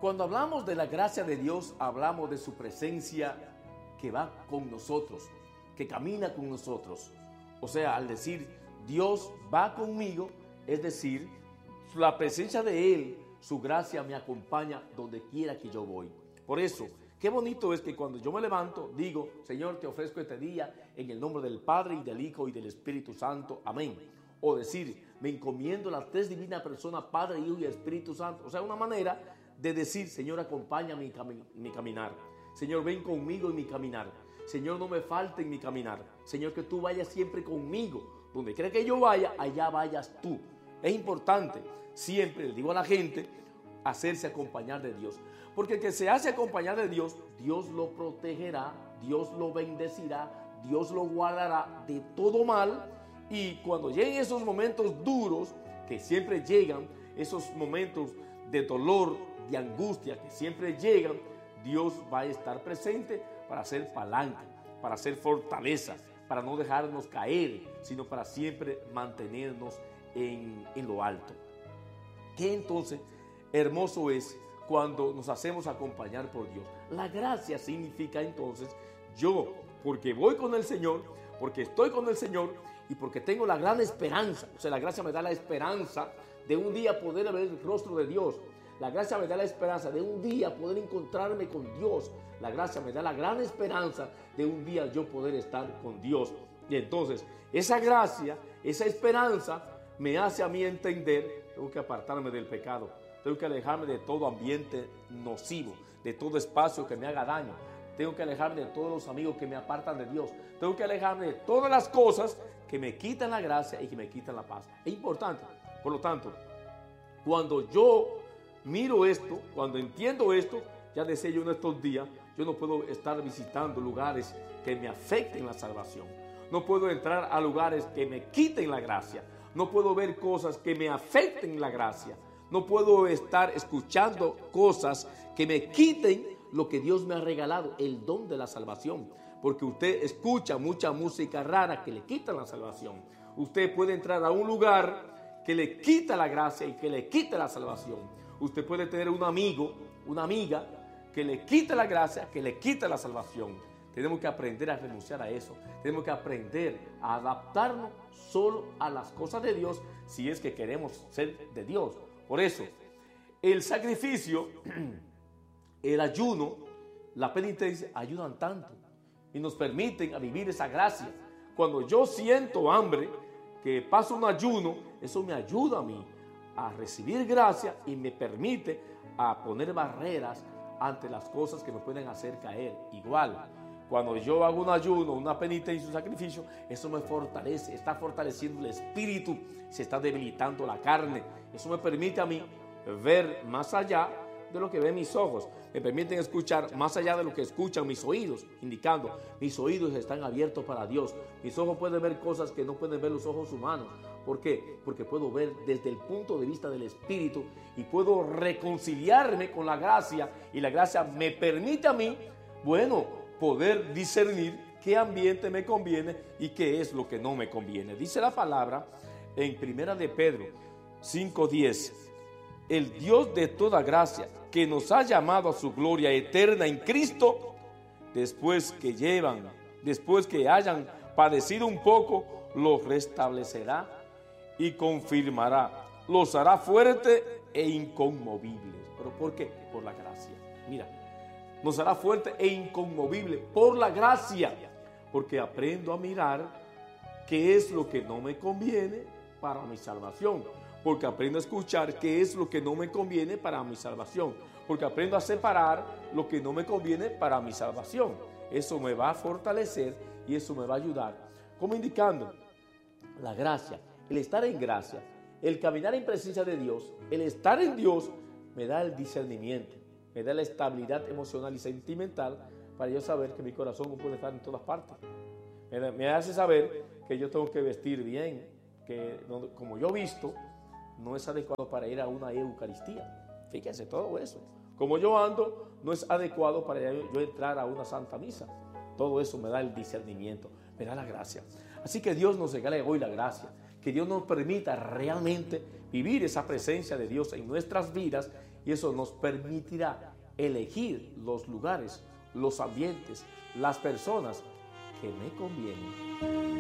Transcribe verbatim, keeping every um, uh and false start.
Cuando hablamos de la gracia de Dios, hablamos de su presencia que va con nosotros, que camina con nosotros. O sea, al decir Dios va conmigo, es decir, la presencia de Él, su gracia me acompaña donde quiera que yo voy. Por eso, qué bonito es que cuando yo me levanto, digo, Señor, te ofrezco este día en el nombre del Padre y del Hijo y del Espíritu Santo. Amén. O decir, me encomiendo las tres divinas personas, Padre, Hijo y Espíritu Santo. O sea, una manera de decir, Señor, acompaña mi, cami- mi caminar. Señor, ven conmigo en mi caminar. Señor, no me falte en mi caminar. Señor, que tú vayas siempre conmigo. Donde quiera que yo vaya, allá vayas tú. Es importante, siempre le digo a la gente, hacerse acompañar de Dios. Porque el que se hace acompañar de Dios, Dios lo protegerá, Dios lo bendecirá, Dios lo guardará de todo mal. Y cuando lleguen esos momentos duros, que siempre llegan, esos momentos de dolor, de angustia, que siempre llegan, Dios va a estar presente para hacer palanca, para hacer fortaleza, para no dejarnos caer, sino para siempre mantenernos en, en lo alto. ¿Qué entonces hermoso es cuando nos hacemos acompañar por Dios? La gracia significa entonces yo, porque voy con el Señor, porque estoy con el Señor y porque tengo la gran esperanza. O sea, la gracia me da la esperanza de un día poder ver el rostro de Dios. La gracia me da la esperanza de un día poder encontrarme con Dios. La gracia me da la gran esperanza de un día yo poder estar con Dios. Y entonces, esa gracia, esa esperanza me hace a mí entender, tengo que apartarme del pecado, tengo que alejarme de todo ambiente nocivo, de todo espacio que me haga daño, tengo que alejarme de todos los amigos que me apartan de Dios, tengo que alejarme de todas las cosas que me quitan la gracia y que me quitan la paz. Es importante. Por lo tanto, cuando yo miro esto, cuando entiendo esto, ya decía yo en estos días, yo no puedo estar visitando lugares que me afecten la salvación. No puedo entrar a lugares que me quiten la gracia. No puedo ver cosas que me afecten la gracia. No puedo estar escuchando cosas que me quiten lo que Dios me ha regalado, el don de la salvación. Porque usted escucha mucha música rara que le quita la salvación. Usted puede entrar a un lugar que le quita la gracia y que le quita la salvación. Usted puede tener un amigo, una amiga que le quita la gracia, que le quita la salvación. Tenemos que aprender a renunciar a eso. Tenemos que aprender a adaptarnos solo a las cosas de Dios si es que queremos ser de Dios. Por eso, el sacrificio, el ayuno, la penitencia ayudan tanto y nos permiten a vivir esa gracia. Cuando yo siento hambre, que paso un ayuno, eso me ayuda a mí a recibir gracia y me permite a poner barreras ante las cosas que me pueden hacer caer. Igual, cuando yo hago un ayuno, una penitencia, un sacrificio, eso me fortalece, está fortaleciendo el espíritu, se está debilitando la carne. Eso me permite a mí ver más allá de lo que ven mis ojos. Me permiten escuchar más allá de lo que escuchan mis oídos, indicando, mis oídos están abiertos para Dios. Mis ojos pueden ver cosas que no pueden ver los ojos humanos. ¿Por qué? Porque puedo ver desde el punto de vista del Espíritu y puedo reconciliarme con la gracia, y la gracia me permite a mí, bueno, poder discernir qué ambiente me conviene y qué es lo que no me conviene. Dice la palabra en Primera de Pedro cinco diez, el Dios de toda gracia, que nos ha llamado a su gloria eterna en Cristo, después que llevan, después que hayan padecido un poco, los restablecerá y confirmará, los hará fuertes e inconmovibles. ¿Pero por qué? Por la gracia. Mira, nos hará fuerte e inconmovible por la gracia, porque aprendo a mirar qué es lo que no me conviene para mi salvación, porque aprendo a escuchar qué es lo que no me conviene para mi salvación, porque aprendo a separar lo que no me conviene para mi salvación. Eso me va a fortalecer y eso me va a ayudar, como indicando la gracia, el estar en gracia, el caminar en presencia de Dios, el estar en Dios, me da el discernimiento, me da la estabilidad emocional y sentimental para yo saber que mi corazón no puede estar en todas partes. Me, me hace saber que yo tengo que vestir bien, que no, como yo visto, no es adecuado para ir a una eucaristía. Fíjense todo eso. Como yo ando, no es adecuado para yo entrar a una santa misa. Todo eso me da el discernimiento, me da la gracia. Así que Dios nos regala hoy la gracia, que Dios nos permita realmente vivir esa presencia de Dios en nuestras vidas, y eso nos permitirá elegir los lugares, los ambientes, las personas que me convienen.